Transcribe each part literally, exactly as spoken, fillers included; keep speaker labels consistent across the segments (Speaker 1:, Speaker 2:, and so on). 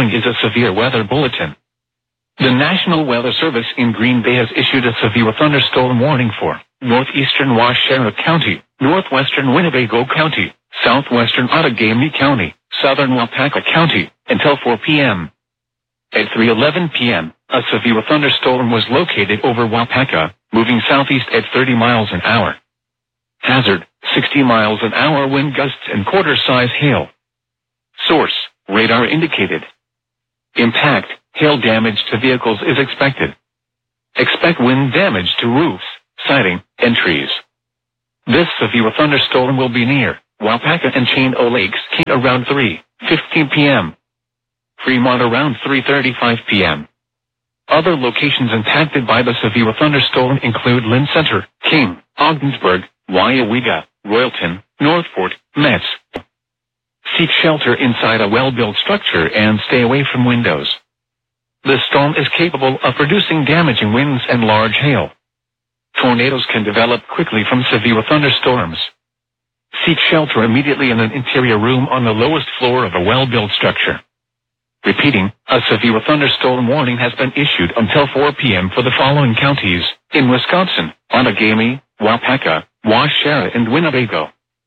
Speaker 1: following is a severe weather bulletin. The National Weather Service in Green Bay has issued a severe thunderstorm warning for northeastern Waushara County, northwestern Winnebago County, southwestern Outagamie County, southern Waupaca County, until four p m At three eleven p m, a severe thunderstorm was located over Waupaca, moving southeast at thirty miles an hour. Hazard, sixty miles an hour wind gusts and quarter-size hail. Source, radar indicated. Impact, hail damage to vehicles is expected. Expect wind damage to roofs, siding, and trees. This severe thunderstorm will be near Waupaca and Chain O Lakes around three fifteen p m Fremont around three thirty-five p m Other locations impacted by the severe thunderstorm include Lynn Center, King, Ogdensburg, Weyauwega, Royalton, Northport, Metz. Seek shelter inside a well-built structure and stay away from windows. The storm is capable of producing damaging winds and large hail. Tornadoes can develop quickly from severe thunderstorms. Seek shelter immediately in an interior room on the lowest floor of a well-built structure. Repeating, a severe thunderstorm warning has been issued until four p m for the following counties in Wisconsin: Outagamie, Waupaca, Waushara, and Winnebago.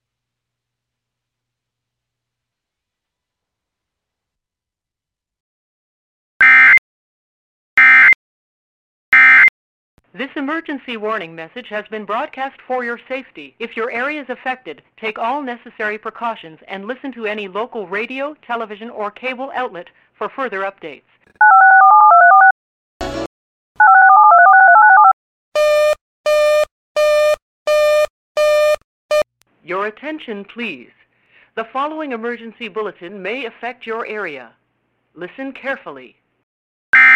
Speaker 2: This emergency warning message has been broadcast for your safety. If your area is affected, take all necessary precautions and listen to any local radio, television, or cable outlet for further updates. Your attention, please. The following emergency bulletin may affect your area. Listen carefully.